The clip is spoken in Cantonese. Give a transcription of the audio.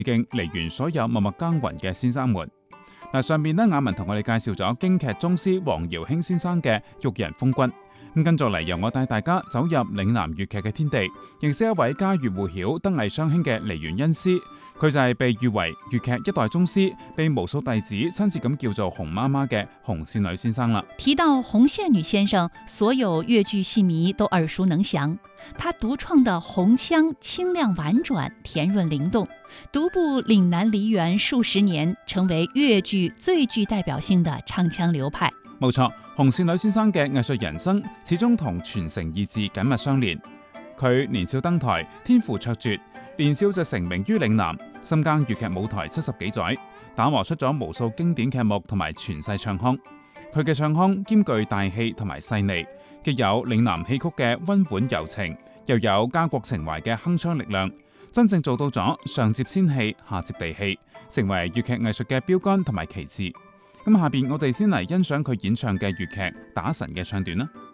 已經嚟完所有默默耕耘嘅先生們。上面呢，雅文同我哋介紹咗京劇宗師黃堯興先生嘅育人風君。跟住嚟，由我帶大家走入嶺南粵劇嘅天地，認識一位家喻戶曉、德藝雙馨嘅梨園恩師。佢就係被譽為粵劇一代宗師，被無數弟子親切咁叫做洪媽媽嘅洪倩女先生啦。 提到洪倩女先生，所有粵劇戲迷都耳熟能詳。她獨創的洪腔清亮婉轉、甜潤靈動，獨步嶺南梨園數十年，成為粵劇最具代表性的唱腔流派。 冇錯，洪倩女先生嘅藝術人生始終同傳承二字緊密相連。佢年少登台，天賦卓絕，年少就成名於嶺南，深耕粵劇舞台70幾載，打磨出咗無數經典劇目同埋傳世唱腔。佢嘅唱腔兼具大氣同埋細膩，既有嶺南戲曲嘅溫婉柔情，又有家國情懷嘅鏗鏘力量，真正做到咗上接仙氣，下接地氣，成為粵劇藝術嘅標杆同埋旗幟。咁下邊我哋先嚟欣賞佢演唱嘅粵劇《打神》嘅唱段啦。